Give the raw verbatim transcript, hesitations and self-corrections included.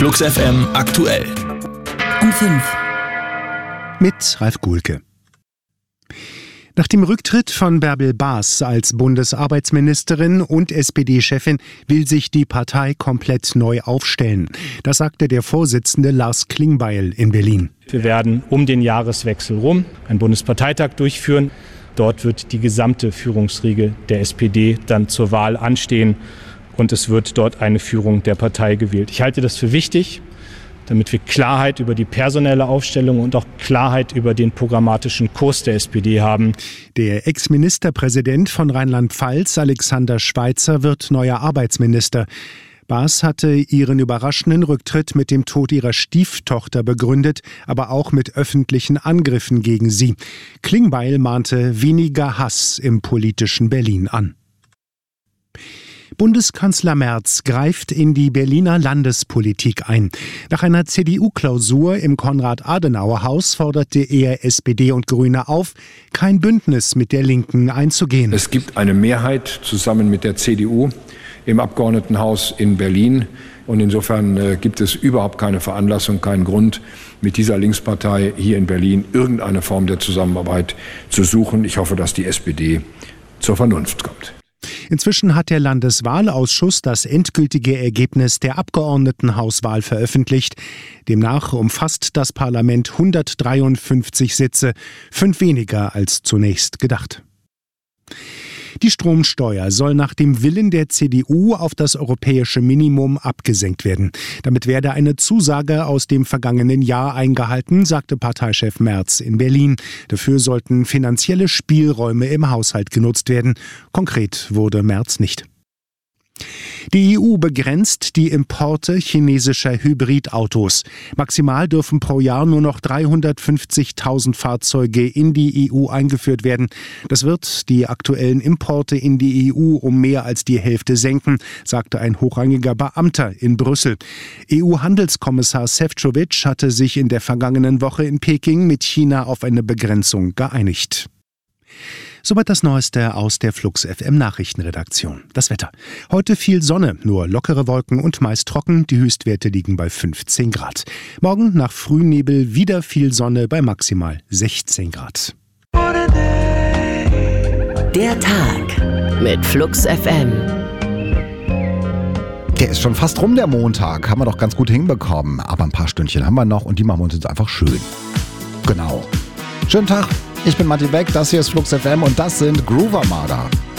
Flux F M aktuell. Um fünf. Mit Ralf Guhlke. Nach dem Rücktritt von Bärbel Baas als Bundesarbeitsministerin und S P D-Chefin will sich die Partei komplett neu aufstellen. Das sagte der Vorsitzende Lars Klingbeil in Berlin. Wir werden um den Jahreswechsel rum einen Bundesparteitag durchführen. Dort wird die gesamte Führungsriege der S P D dann zur Wahl anstehen und es wird dort eine Führung der Partei gewählt. Ich halte das für wichtig, damit wir Klarheit über die personelle Aufstellung und auch Klarheit über den programmatischen Kurs der S P D haben. Der Ex-Ministerpräsident von Rheinland-Pfalz, Alexander Schweitzer, wird neuer Arbeitsminister. Baas hatte ihren überraschenden Rücktritt mit dem Tod ihrer Stieftochter begründet, aber auch mit öffentlichen Angriffen gegen sie. Klingbeil mahnte weniger Hass im politischen Berlin an. Bundeskanzler Merz greift in die Berliner Landespolitik ein. Nach einer C D U-Klausur im Konrad-Adenauer-Haus forderte er S P D und Grüne auf, kein Bündnis mit der Linken einzugehen. Es gibt eine Mehrheit zusammen mit der C D U im Abgeordnetenhaus in Berlin. Und insofern äh, gibt es überhaupt keine Veranlassung, keinen Grund, mit dieser Linkspartei hier in Berlin irgendeine Form der Zusammenarbeit zu suchen. Ich hoffe, dass die S P D zur Vernunft kommt. Inzwischen hat der Landeswahlausschuss das endgültige Ergebnis der Abgeordnetenhauswahl veröffentlicht. Demnach umfasst das Parlament hundertdreiundfünfzig Sitze, fünf weniger als zunächst gedacht. Die Stromsteuer soll nach dem Willen der C D U auf das europäische Minimum abgesenkt werden. Damit werde eine Zusage aus dem vergangenen Jahr eingehalten, sagte Parteichef Merz in Berlin. Dafür sollten finanzielle Spielräume im Haushalt genutzt werden. Konkret wurde Merz nicht. Die E U begrenzt die Importe chinesischer Hybridautos. Maximal dürfen pro Jahr nur noch dreihundertfünfzigtausend Fahrzeuge in die E U eingeführt werden. Das wird die aktuellen Importe in die E U um mehr als die Hälfte senken, sagte ein hochrangiger Beamter in Brüssel. E U-Handelskommissar Šefčovič hatte sich in der vergangenen Woche in Peking mit China auf eine Begrenzung geeinigt. Soweit das Neueste aus der Flux F M Nachrichtenredaktion. Das Wetter. Heute viel Sonne, nur lockere Wolken und meist trocken. Die Höchstwerte liegen bei fünfzehn Grad. Morgen nach Frühnebel wieder viel Sonne bei maximal sechzehn Grad. Der Tag mit Flux F M. Der ist schon fast rum, der Montag. Haben wir doch ganz gut hinbekommen. Aber ein paar Stündchen haben wir noch und die machen wir uns jetzt einfach schön. Genau. Schönen Tag. Ich bin Martin Beck, das hier ist Flux F M und das sind Groove Armada.